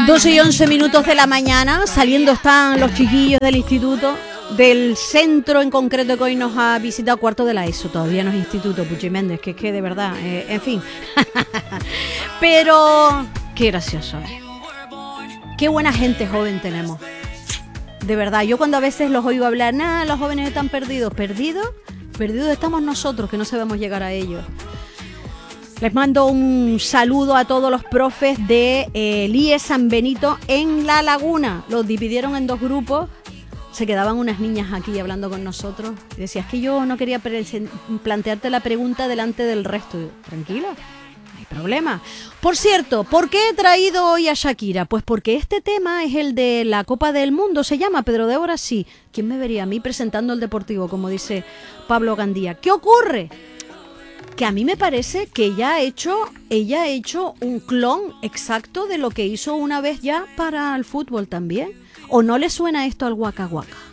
12:11 de la mañana, saliendo están los chiquillos del instituto, del centro en concreto que hoy nos ha visitado, cuarto de la ESO, todavía no es instituto, Puchi Méndez, que es que de verdad, en fin. Pero qué gracioso, qué buena gente joven tenemos, de verdad. Yo cuando a veces los oigo hablar, los jóvenes están perdidos, perdidos estamos nosotros, que no sabemos llegar a ellos. Les mando un saludo a todos los profes de IE San Benito en La Laguna. Los dividieron en dos grupos. Se quedaban unas niñas aquí hablando con nosotros. Y decía, es que yo no quería plantearte la pregunta delante del resto. Y yo, tranquilo, no hay problema. Por cierto, ¿por qué he traído hoy a Shakira? Pues porque este tema es el de la Copa del Mundo. Se llama Pedro de Ahora sí. ¿Quién me vería a mí presentando el Deportivo, como dice Pablo Gandía? ¿Qué ocurre? Que a mí me parece que ella ha hecho un clon exacto de lo que hizo una vez ya para el fútbol también. ¿O no le suena esto al Waka Waka?